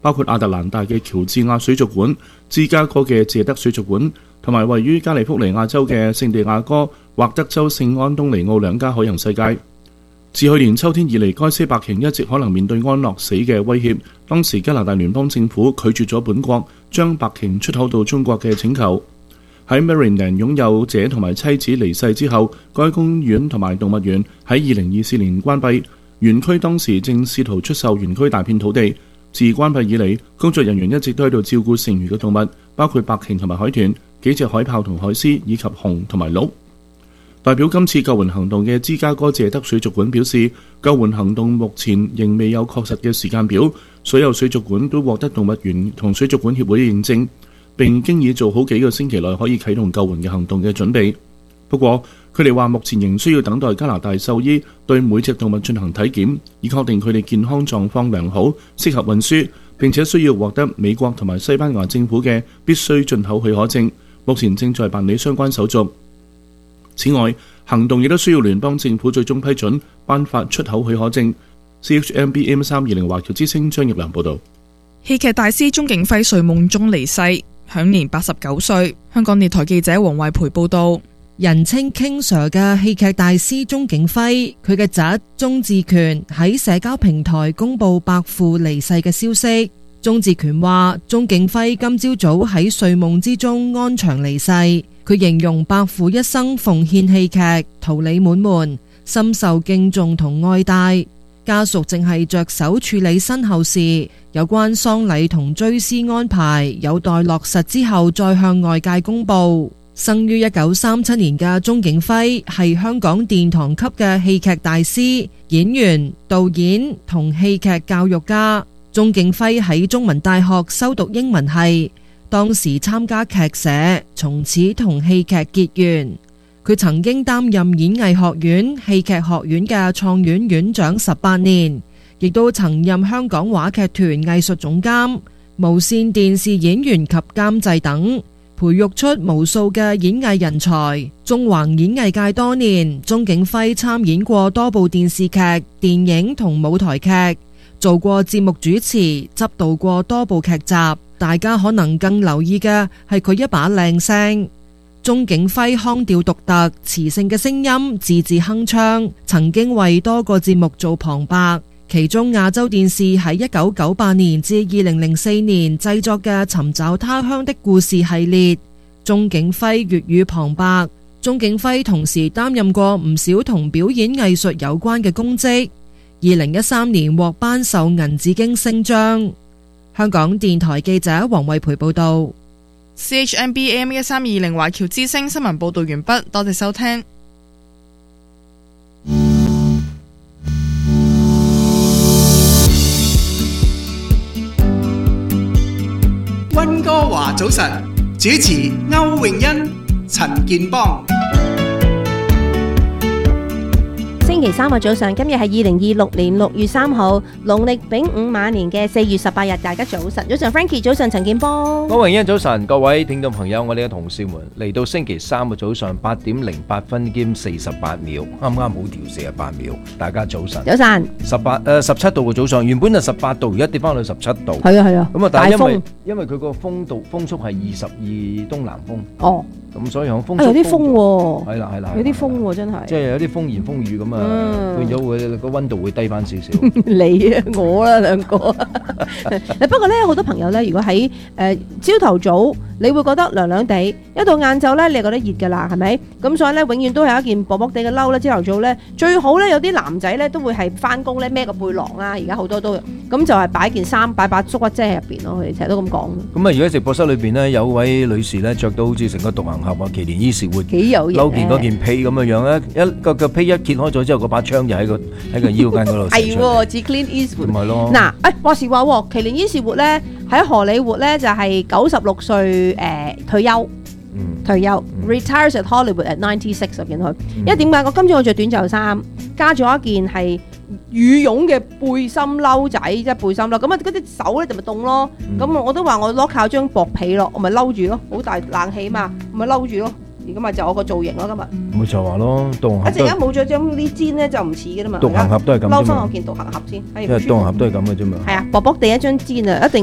包括亞特蘭大嘅喬治亞水族館、芝加哥嘅謝德水族館，同埋位於加利福尼亞州嘅聖地亞哥或德州聖安東尼奧兩家海洋世界。自去年秋天以嚟，該些白鯨一直可能面對安樂死嘅威脅。當時加拿大聯邦政府拒絕咗本國將白鯨出口到中國嘅請求。喺 Maryland 擁有者同埋妻子離世之後，該公園同埋動物園喺2024年關閉。園區當時正試圖出售園區大片土地。自關閉以嚟，工作人員一直都喺度照顧剩餘嘅動物，包括白鯨同埋海豚、幾隻海豹同海獅，以及熊同埋鹿。代表今次救援行動嘅芝加哥謝德水族館表示，救援行動目前仍未有確實嘅時間表，所有水族館都獲得動物園同水族館協會認證，並經已做好幾個星期內可以啟動救援嘅行動嘅準備。不過，佢哋話目前仍需要等待加拿大獸醫對每隻動物進行體檢，以確定佢哋健康狀況良好，適合運輸，並且需要獲得美國同埋西班牙政府嘅必須進口許可證。目前正在辦理相關手續。此外，行動亦都需要聯邦政府最終批准頒發出口許可證。CHMB AM320 華僑之聲張業良報導。 戲劇大師鍾景輝睡夢中離世，享年89歲。香港電台記者黃慧培報導。 人稱 King Sir 嘅戲劇大師鍾景輝，佢嘅侄鍾志權喺社交平台公布伯父離世嘅消息。鍾志權話：鍾景輝今朝早喺睡夢之中安詳離世。佢形容伯父一生奉獻戲劇，桃李滿門，深受敬重同愛戴。家屬正係着手處理身後事，有關喪禮同追思安排有待落實之後再向外界公布。生於1937年嘅鍾景輝係香港殿堂級嘅戲劇大師、演員、導演同戲劇教育家。鍾景輝喺中文大學修讀英文系，當時參加劇社，從此同戲劇結緣。佢曾經擔任演藝學院戲劇學院嘅創院院長18年，亦都曾任香港話劇團藝術總監、無綫電視演員及監製等，培育出無數嘅演藝人才。縱橫演藝界多年，鍾景輝參演過多部電視劇、電影同舞台劇，做過節目主持，執導過多部劇集。大家可能更留意嘅係佢一把靚聲。鍾景輝腔調獨特、磁性嘅聲音，字字鏗鏘，曾經為多個節目做旁白。其中亞洲電視喺1998年至2004年製作嘅《尋找他鄉的故事》系列，鍾景輝粵語旁白。鍾景輝同時擔任過唔少同表演藝術有關嘅公職。2013年獲頒授銀紫荊星章。香港電台記者黃慧培報道。 CHMB AM1320 華僑之聲新聞報道完畢，多謝收聽。 溫哥華早晨，主持歐詠欣、陳健邦。 星期三嘅早上，今日係2026年6月3號，農曆丙午晚年嘅4月18日。大家早晨，早晨 Frankie， 早晨陳健邦， 歐詠欣早晨，各位聽眾朋友，我哋嘅同事們嚟到星期三嘅早上8點08分兼48秒，啱啱好調48秒。大家早晨， 早晨。 17度嘅早上，原本係18度，而家跌翻去17度。 係啊。 咁啊，但係因為佢個風速係22東南風。哦。咁所以響風速有啲風喎。係啦，有啲風喎，真係。即係有啲風言風語咁啊，變咗會個溫度會低翻少少。 你啊，我啦兩個。不過咧，好多朋友咧，如果喺朝頭早，你會覺得涼涼地，一到晏晝咧，你係覺得熱㗎啦，係咪？咁所以咧，永遠都係一件薄薄地嘅褸咧。朝頭早咧，最好咧，有啲男仔咧都會係翻工咧孭個背囊啦。而家好多都咁就係擺件衫，擺把縮骨遮喺入邊咯。佢哋成日都咁講。咁啊， 而家直播室裏邊咧，有位女士咧着到好似成個獨行俠啊，奇連伊士活， 幾有型， 褸件嗰件被咁嘅樣咧，一個被一揭開咗之後，嗰把槍就喺個腰間嗰度。係喎，似 Clint Eastwood。咪咯。嗱，話時話喎，奇連伊士活咧喺荷里活咧就係96歲退休。retires at Hollywood at 96，我見佢。因為點解？今次我着短袖衫，加咗一件係羽絨嘅背心褸仔，即係背心褸。咁啊，嗰啲手咧就咪凍咯。咁我都話我攞靠張薄被咯，我咪褸住咯，好大冷氣嘛，咪褸住咯。而家咪就我個造型咯，今日。咪就話咯，獨行俠。一陣間冇咗張呢氈咧，就唔似嘅啦嘛。獨行俠都係咁。褸翻我件獨行俠先。因為獨行俠都係咁嘅啫嘛。係啊，薄薄地一張氈啊，一定。